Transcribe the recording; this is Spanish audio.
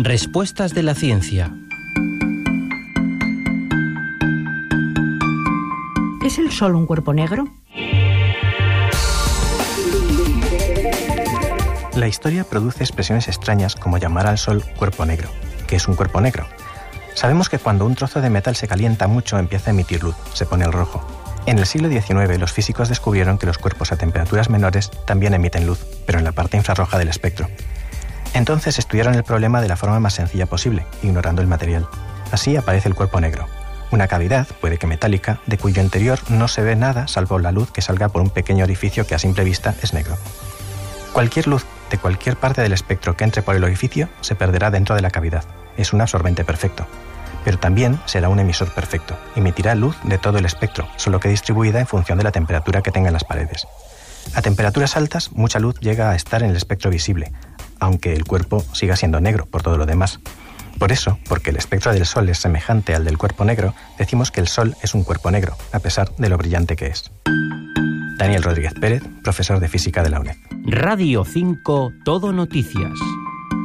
Respuestas de la ciencia. ¿Es el Sol un cuerpo negro? La historia produce expresiones extrañas como llamar al Sol cuerpo negro. ¿Qué es un cuerpo negro? Sabemos que cuando un trozo de metal se calienta mucho empieza a emitir luz, se pone el rojo. En el siglo XIX los físicos descubrieron que los cuerpos a temperaturas menores también emiten luz, pero en la parte infrarroja del espectro. Entonces estudiaron el problema de la forma más sencilla posible, ignorando el material. Así aparece el cuerpo negro. Una cavidad, puede que metálica, de cuyo interior no se ve nada salvo la luz que salga por un pequeño orificio que a simple vista es negro. Cualquier luz de cualquier parte del espectro que entre por el orificio se perderá dentro de la cavidad. Es un absorbente perfecto. Pero también será un emisor perfecto. Emitirá luz de todo el espectro, solo que distribuida en función de la temperatura que tengan las paredes. A temperaturas altas, mucha luz llega a estar en el espectro visible, aunque el cuerpo siga siendo negro por todo lo demás. Por eso, porque el espectro del Sol es semejante al del cuerpo negro, decimos que el Sol es un cuerpo negro, a pesar de lo brillante que es. Daniel Rodríguez Pérez, profesor de Física de la UNED. Radio 5, Todo Noticias.